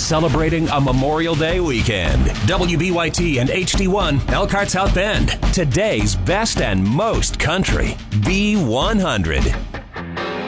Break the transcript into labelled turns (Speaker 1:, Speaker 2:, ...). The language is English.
Speaker 1: celebrating a Memorial Day weekend. WBYT and HD1, Elkhart South Bend. Today's best and most country. B100.